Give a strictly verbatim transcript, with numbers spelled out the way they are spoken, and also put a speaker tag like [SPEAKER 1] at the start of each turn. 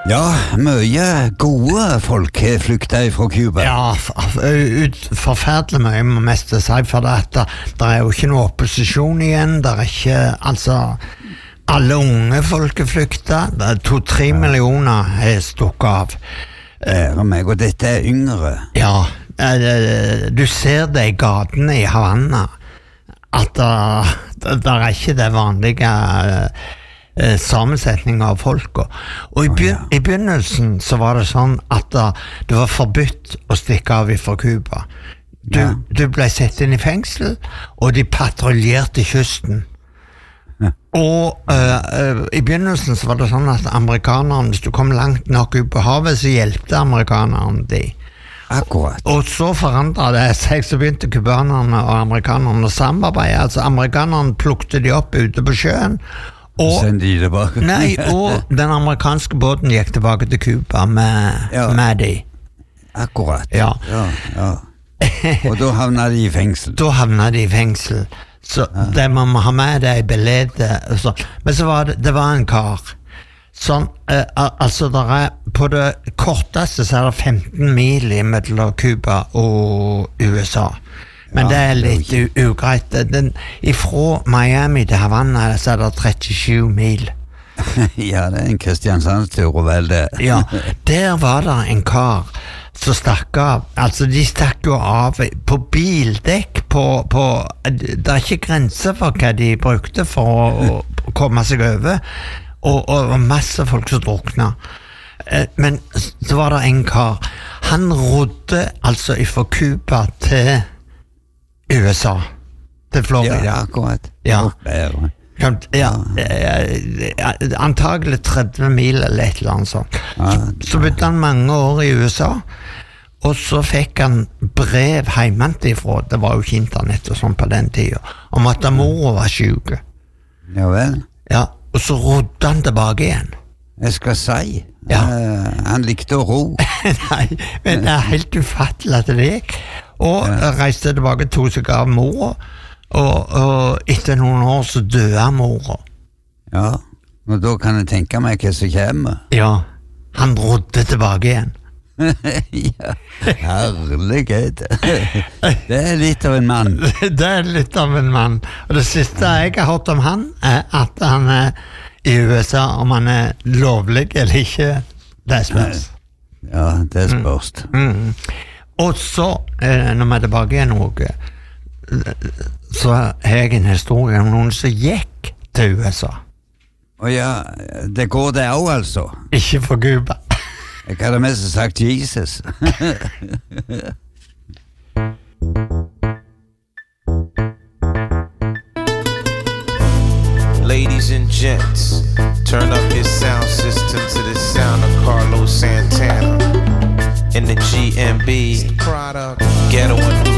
[SPEAKER 1] Ja, mye gode folk flykta fra Cuba.
[SPEAKER 2] Ja, ut, forferdelig mye må mest si, for det, at det er jo ikke noe opposisjon igjen, det er ikke, altså, alle unge folk flykta, det er to-tre millioner er stukket av.
[SPEAKER 1] Ære meg, og dette er yngre.
[SPEAKER 2] Ja, du ser det i gatene i Havanna, at det, det er ikke det vanlige eh, sammensetning av folk. Og i, begyn- i begynnelsen så var det sånn at uh, det var forbudt å stikke av fra Cuba. Du,
[SPEAKER 1] Ja.
[SPEAKER 2] du ble sett inn i fengsel, og de patruljerte kysten.
[SPEAKER 1] Ja.
[SPEAKER 2] Og uh, uh, i begynnelsen så var det sånn at amerikanerne, hvis du kom langt nok ut på havet, så hjelpte amerikanerne de.
[SPEAKER 1] Akkurat.
[SPEAKER 2] Og så forandret det seg, så begynte kubanerne og amerikanerne å samarbeide. Altså amerikanerne plukte de opp ute på sjøen, og,
[SPEAKER 1] Send de tilbake.
[SPEAKER 2] nei, og den amerikanske båten gikk tilbake til Cuba med,
[SPEAKER 1] Ja.
[SPEAKER 2] med de.
[SPEAKER 1] Akkurat.
[SPEAKER 2] Ja.
[SPEAKER 1] ja, ja. Og da havna de i fengsel.
[SPEAKER 2] Da havna de i fengsel. Så det man må ha med det i bildet. Så. Men så var det, det var en kar. Sånn, eh, al- altså der er, på det korteste så er det femten mil mellom Cuba og U S A. Men
[SPEAKER 1] Ja,
[SPEAKER 2] det er
[SPEAKER 1] det er
[SPEAKER 2] litt u- ugreit. Den, ifra Miami til Havanna så er det trettisju mil.
[SPEAKER 1] Ja, det er en Kristiansandstur og vel det.
[SPEAKER 2] Ja, der var det en kar som stakk av. Altså, de stakk jo av på bildekk på, på det er ikke grenser for hva de brukte for å, å komme seg over. Og, og, og masse folk som drukna. Eh, Men så var det en kar. Han rodde altså fra Cuba til U S A. Til Florida.
[SPEAKER 1] Ja, akkurat.
[SPEAKER 2] Ja.
[SPEAKER 1] Bedre.
[SPEAKER 2] Kan- Ja, eh, eh, antagelig tretti mil eller et eller annet sånt.
[SPEAKER 1] Ja,
[SPEAKER 2] Så bodde han mange år i U S A, og så fikk han brev hjemmefra, det var jo ikke internett og sånn på den tida, om at mor var syk.
[SPEAKER 1] ja vel.
[SPEAKER 2] Ja, og så rodde han tilbake igjen.
[SPEAKER 1] Jeg skal si.
[SPEAKER 2] Ja.
[SPEAKER 1] eh, han likte å ro.
[SPEAKER 2] Nei, men det er helt ufattelig at det gikk. Og
[SPEAKER 1] Ja.
[SPEAKER 2] reiste tilbake, tog seg av mora, og, og etter noen år så døde mora.
[SPEAKER 1] Ja, og da kan jeg tenke meg hva som kommer.
[SPEAKER 2] Ja, han rodde tilbake igjen.
[SPEAKER 1] Ja, herlighet. Det er litt av en mann.
[SPEAKER 2] Det er litt av en mann. Og det siste jeg har hørt om han, er at han er i U S A, om han er lovlig eller ikke, det spørs.
[SPEAKER 1] Ja, det spørs.
[SPEAKER 2] Mm. Og så, eh, når vi er tilbake igjen noe, så har jeg en historie om noen som gikk til U S A.
[SPEAKER 1] Og ja, det går det også altså.
[SPEAKER 2] Ikke for Cuba.
[SPEAKER 1] Jeg hadde mest sagt Jesus.
[SPEAKER 3] Ladies and gents, turn up your sound system to the sound of Carlos Santana in the G M B Ghetto and